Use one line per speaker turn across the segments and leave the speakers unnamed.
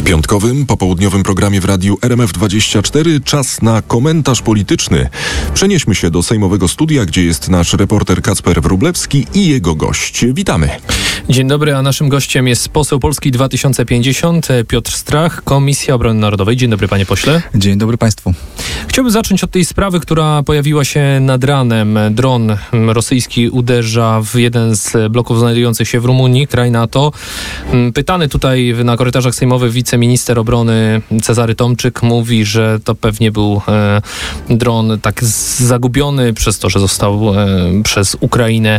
piątkowym, popołudniowym programie w radiu RMF24 czas na komentarz polityczny. Przenieśmy się do sejmowego studia, gdzie jest nasz reporter Kacper Wróblewski i jego gość. Witamy.
Dzień dobry, a naszym gościem jest poseł Polski 2050 Piotr Strach, Komisja Obrony Narodowej. Dzień dobry, panie pośle.
Dzień dobry państwu.
Chciałbym zacząć od tej sprawy, która pojawiła się nad ranem. Dron rosyjski uderza w jeden z bloków znajdujących się w Rumunii, kraj NATO. Pytany tutaj na korytarzach sejmowych wiceminister obrony Cezary Tomczyk mówi, że to pewnie był dron tak zagubiony przez to, że został przez Ukrainę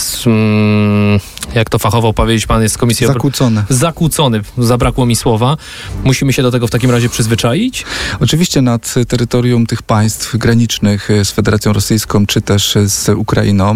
jak to fachowo powiedzieć, pan jest z Komisji... Zakłócony. Zabrakło mi słowa. Musimy się do tego w takim razie przyzwyczaić?
Oczywiście nad terytorium tych państw granicznych z Federacją Rosyjską, czy też z Ukrainą,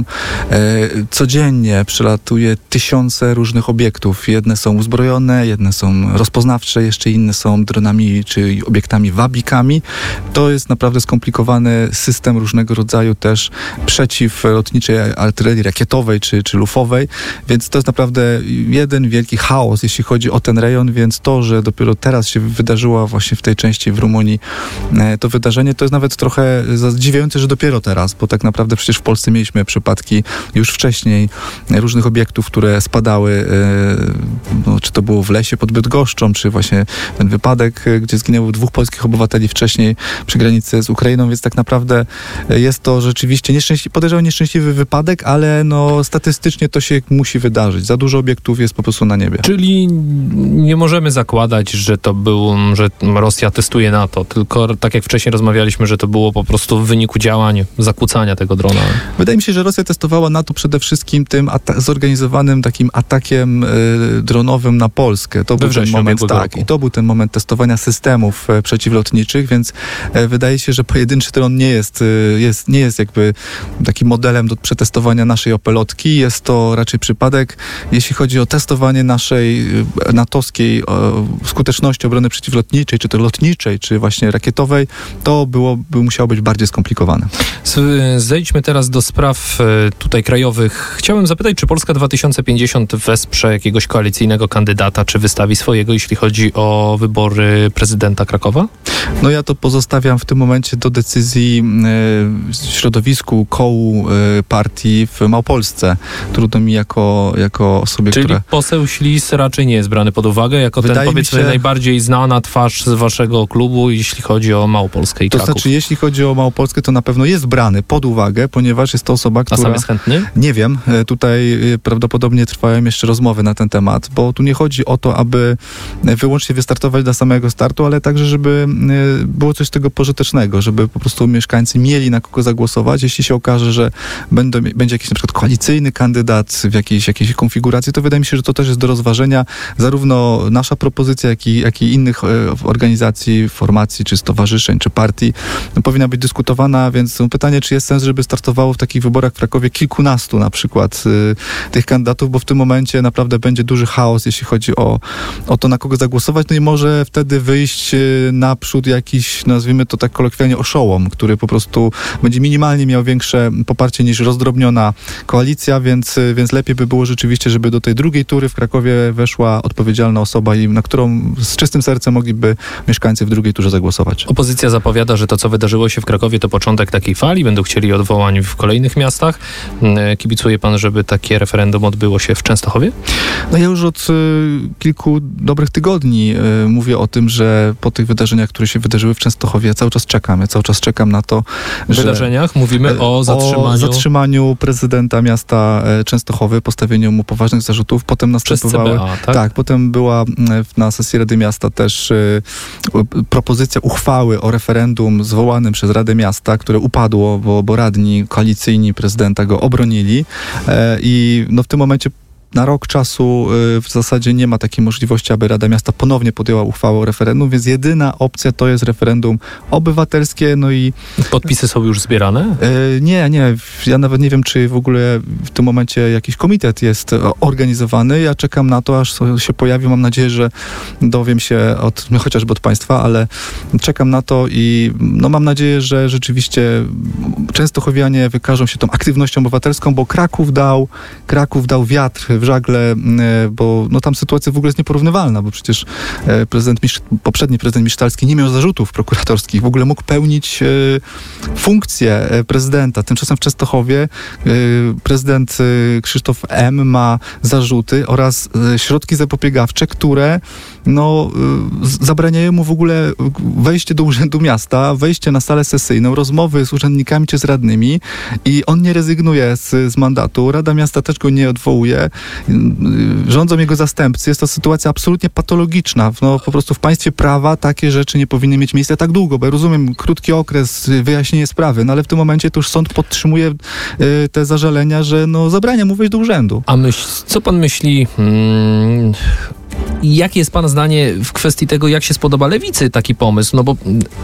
codziennie przelatuje tysiące różnych obiektów. Jedne są uzbrojone, jedne są rozpoznawcze, jeszcze inne są dronami, czy obiektami wabikami. To jest naprawdę skomplikowany system różnego rodzaju też przeciwlotniczej artylerii rakietowej, czy lufowej, więc to jest naprawdę jeden wielki chaos, jeśli chodzi o ten rejon, więc to, że dopiero teraz się wydarzyło właśnie w tej części w Rumunii to wydarzenie, to jest nawet trochę zdziwiające, że dopiero teraz, bo tak naprawdę przecież w Polsce mieliśmy przypadki już wcześniej różnych obiektów, które spadały, czy to było w lesie pod Bydgoszczą, czy właśnie ten wypadek, gdzie zginęło 2 polskich obywateli wcześniej przy granicy z Ukrainą, więc tak naprawdę jest to rzeczywiście podejrzewam nieszczęśliwy wypadek, ale statystycznie to się musi wydarzyć. Za dużo obiektów jest po prostu na niebie.
Czyli nie możemy zakładać, że że Rosja testuje NATO, tylko tak jak wcześniej rozmawialiśmy, że to było po prostu w wyniku działań zakłócania tego drona.
Wydaje mi się, że Rosja testowała NATO przede wszystkim tym zorganizowanym takim atakiem dronowym na Polskę. To był ten moment, i to był ten moment testowania systemów przeciwlotniczych, więc wydaje się, że pojedynczy dron nie jest jakby takim modelem do przetestowania naszej opelotki. Jest to raczej przypadek, jeśli chodzi o testowanie naszej natowskiej skuteczności obrony przeciwlotniczej, czy to lotniczej, czy właśnie rakietowej, to musiało być bardziej skomplikowane.
Zejdźmy teraz do spraw tutaj krajowych. Chciałem zapytać, czy Polska 2050 wesprze jakiegoś koalicyjnego kandydata, czy wystawi swojego, jeśli chodzi o wybory prezydenta Krakowa?
Ja to pozostawiam w tym momencie do decyzji środowisku, kołu partii w Małopolsce. Trudno mi jako osobie,
Czyli poseł Ślis raczej nie jest brany pod uwagę jako ten, powiedzmy, najbardziej znana twarz z waszego klubu, jeśli chodzi o Małopolskę i Kraków.
To znaczy, jeśli chodzi o Małopolskę, to na pewno jest brany pod uwagę, ponieważ jest to osoba, która...
A sam jest chętny?
Nie wiem. Tutaj prawdopodobnie trwają jeszcze rozmowy na ten temat, bo tu nie chodzi o to, aby wyłącznie wystartować dla samego startu, ale także, żeby było coś z tego pożytecznego, żeby po prostu mieszkańcy mieli na kogo zagłosować. Jeśli się okaże, że będzie jakiś na przykład koalicyjny kandydat w jakiejś konfiguracji, to wydaje mi się, że to też jest do rozważenia. Zarówno nasza propozycja, jak i innych organizacji, formacji, czy stowarzyszeń, czy partii powinna być dyskutowana, więc pytanie, czy jest sens, żeby startowało w takich wyborach w Krakowie kilkunastu na przykład tych kandydatów, bo w tym momencie naprawdę będzie duży chaos, jeśli chodzi o to, na kogo zagłosować, i może wtedy wyjść naprzód jakiś, nazwijmy to tak kolokwialnie, oszołom, który po prostu będzie minimalnie miał większe poparcie niż rozdrobniona koalicja, więc lepiej by było rzeczywiście, żeby do tej drugiej tury w Krakowie weszła odpowiedzialna osoba, na którą z czystym sercem mogliby mieszkańcy w drugiej turze zagłosować. Opozycja
zapowiada, że to, co wydarzyło się w Krakowie, to początek takiej fali. Będą chcieli odwołań w kolejnych miastach. Kibicuje pan, żeby takie referendum odbyło się w Częstochowie?
Ja już od kilku dobrych tygodni mówię o tym, że po tych wydarzeniach, które się wydarzyły w Częstochowie, ja cały czas czekam na to, że... W
wydarzeniach mówimy o
zatrzymaniu prezydenta miasta Częstochowy, postawieniu mu poważnych zarzutów. Potem następowały...
CBA, tak?
Tak, potem była na sesji Rady Miasta też propozycja uchwały o referendum zwołanym przez Radę Miasta, które upadło, bo radni koalicyjni prezydenta go obronili i w tym momencie na rok czasu w zasadzie nie ma takiej możliwości, aby Rada Miasta ponownie podjęła uchwałę o referendum, więc jedyna opcja to jest referendum obywatelskie, i...
Podpisy są już zbierane?
Nie. Ja nawet nie wiem, czy w ogóle w tym momencie jakiś komitet jest organizowany. Ja czekam na to, aż się pojawi. Mam nadzieję, że dowiem się chociażby od państwa, ale czekam na to i mam nadzieję, że rzeczywiście częstochowianie wykażą się tą aktywnością obywatelską, bo Kraków dał wiatr w w żagle, bo no, tam sytuacja w ogóle jest nieporównywalna, bo przecież poprzedni prezydent Misztalski nie miał zarzutów prokuratorskich, w ogóle mógł pełnić funkcję prezydenta. Tymczasem w Częstochowie prezydent Krzysztof M. ma zarzuty oraz środki zapobiegawcze, które no, zabraniają mu w ogóle wejście do Urzędu Miasta, wejście na salę sesyjną, rozmowy z urzędnikami czy z radnymi i on nie rezygnuje z mandatu. Rada Miasta też go nie odwołuje. Rządzą jego zastępcy. Jest to sytuacja absolutnie patologiczna. No, po prostu w państwie prawa takie rzeczy nie powinny mieć miejsca tak długo, bo ja rozumiem krótki okres, wyjaśnienie sprawy, no ale w tym momencie to już sąd podtrzymuje te zażalenia, że no, zabrania mu wejść do urzędu.
A co pan myśli... Jakie jest pana zdanie w kwestii tego, jak się spodoba lewicy taki pomysł? No bo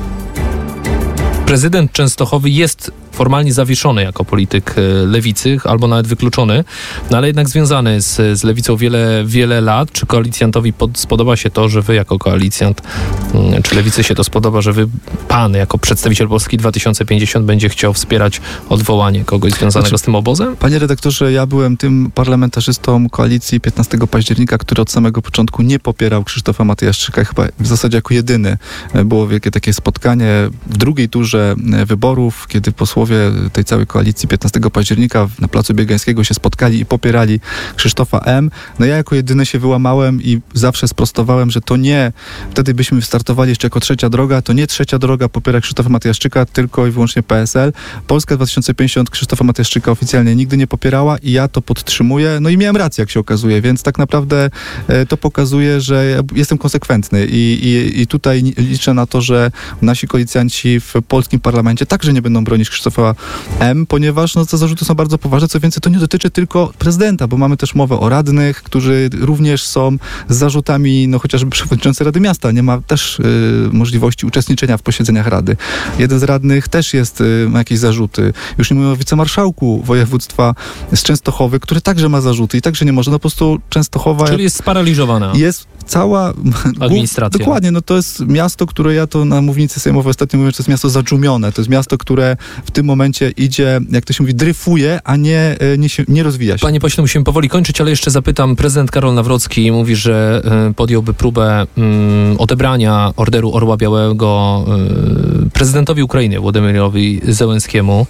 prezydent Częstochowy jest formalnie zawieszony jako polityk lewicy, albo nawet wykluczony, no ale jednak związany z lewicą wiele lat. Czy koalicjantowi spodoba się to, że wy jako koalicjant, czy lewicy się to spodoba, że pan jako przedstawiciel Polski 2050 będzie chciał wspierać odwołanie kogoś związanego z tym obozem?
Panie redaktorze, ja byłem tym parlamentarzystą koalicji 15 października, który od samego początku nie popierał Krzysztofa Matyjaszczyka. Chyba w zasadzie jako jedyny. Było wielkie takie spotkanie w drugiej turze wyborów, kiedy posłowie tej całej koalicji 15 października na Placu Biegańskiego się spotkali i popierali Krzysztofa M. No ja jako jedyny się wyłamałem i zawsze sprostowałem, że to nie, wtedy byśmy wystartowali jeszcze jako trzecia droga, to nie trzecia droga popiera Krzysztofa Matyjaszczyka, tylko i wyłącznie PSL. Polska 2050 Krzysztofa Matyjaszczyka oficjalnie nigdy nie popierała i ja to podtrzymuję. No i miałem rację, jak się okazuje, więc tak naprawdę to pokazuje, że ja jestem konsekwentny i tutaj liczę na to, że nasi koalicjanci w polskim parlamencie także nie będą bronić Krzysztofa M., ponieważ no, te zarzuty są bardzo poważne. Co więcej, to nie dotyczy tylko prezydenta, bo mamy też mowę o radnych, którzy również są z zarzutami, no chociażby przewodniczący Rady Miasta nie ma też możliwości uczestniczenia w posiedzeniach Rady. Jeden z radnych też ma jakieś zarzuty. Już nie mówię o wicemarszałku województwa z Częstochowy, który także ma zarzuty i także nie może. No po prostu Częstochowa...
Czyli jest sparaliżowana.
Jest cała
administracja.
Dokładnie, no to jest miasto, które ja to na mównicy sejmowej ostatnio mówię, że to jest miasto zadżumione. To jest miasto, które w tym momencie idzie, jak to się mówi, dryfuje, a nie rozwija się.
Panie pośle, musimy powoli kończyć, ale jeszcze zapytam. Prezydent Karol Nawrocki mówi, że podjąłby próbę odebrania Orderu Orła Białego prezydentowi Ukrainy, Władimyrowi Zełenskiemu.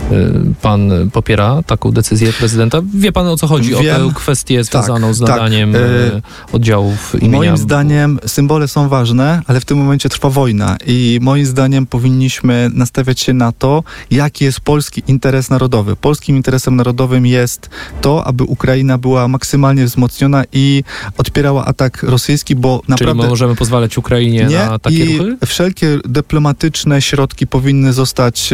Pan popiera taką decyzję prezydenta? Wie pan, o co chodzi? O tę kwestię związaną z nadaniem oddziałów imienia...
Moim zdaniem symbole są ważne, ale w tym momencie trwa wojna i moim zdaniem powinniśmy nastawiać się na to, jaki jest polski interes narodowy. Polskim interesem narodowym jest to, aby Ukraina była maksymalnie wzmocniona i odpierała atak rosyjski, bo naprawdę...
Czyli możemy pozwalać Ukrainie na takie ruchy?
Wszelkie dyplomatyczne środki powinny zostać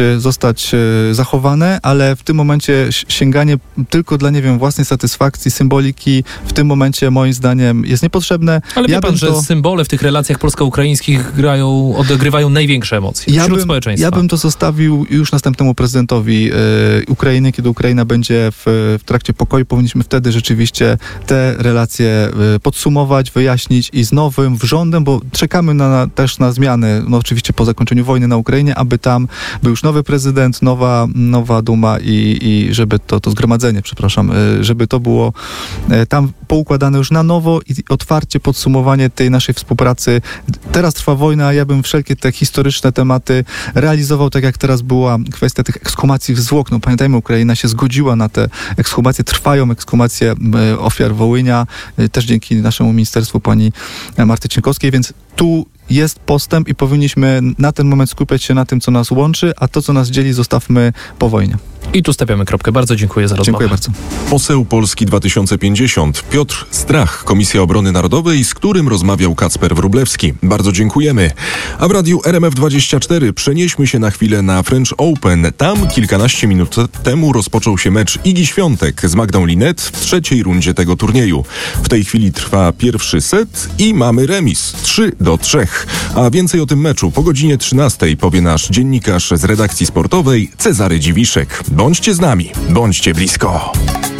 zachowane, ale w tym momencie sięganie tylko dla, nie wiem, własnej satysfakcji, symboliki w tym momencie moim zdaniem jest niepotrzebne.
Ale wie pan, że symbole w tych relacjach polsko-ukraińskich odgrywają największe emocje wśród społeczeństwa.
Ja bym to zostawił już następnemu prezydentowi Ukrainy, kiedy Ukraina będzie w trakcie pokoju. Powinniśmy wtedy rzeczywiście te relacje podsumować, wyjaśnić i z nowym rządem, bo czekamy też na zmiany, no oczywiście po zakończeniu wojny na Ukrainie, aby tam był już nowy prezydent, nowa Duma i żeby to zgromadzenie, żeby to było tam poukładane już na nowo i otwarcie podsumowanie tej naszej współpracy. Teraz trwa wojna, ja bym wszelkie te historyczne tematy realizował tak, jak teraz była kwestia tych ekshumacji zwłok. No pamiętajmy, Ukraina się zgodziła na te ekshumacje. Trwają ekshumacje ofiar Wołynia, też dzięki naszemu ministerstwu pani Marty Cienkowskiej, więc tu jest postęp i powinniśmy na ten moment skupiać się na tym, co nas łączy, a to, co nas dzieli, zostawmy po wojnie.
I tu stawiamy kropkę. Bardzo dziękuję za rozmowę.
Dziękuję bardzo.
Poseł Polski 2050 Piotr Strach, Komisja Obrony Narodowej, z którym rozmawiał Kacper Wróblewski. Bardzo dziękujemy. A w radiu RMF24 przenieśmy się na chwilę na French Open. Tam kilkanaście minut temu rozpoczął się mecz Igi Świątek z Magdą Linet w trzeciej rundzie tego turnieju. W tej chwili trwa pierwszy set i mamy remis 3-3. A więcej o tym meczu po godzinie 13 powie nasz dziennikarz z redakcji sportowej Cezary Dziwiszek. Bądźcie z nami, bądźcie blisko.